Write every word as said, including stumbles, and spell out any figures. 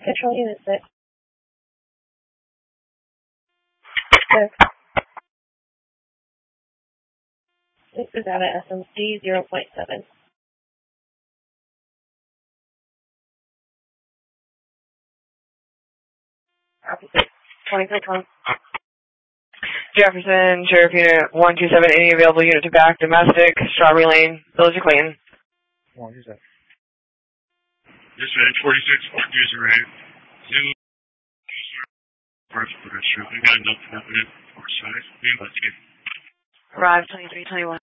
Control unit six. Six. Six is out at S M C zero point seven. Opposite. twenty-three twenty. Jefferson, Sheriff Unit one two seven, any available unit to back, domestic, Strawberry Lane, Village of Clayton. one two seven. Dispatch forty-six one two zero eight. Zulu. Parts for that strip. We got enough happening. Four size. We invite you. Arrive twenty-three twenty-one.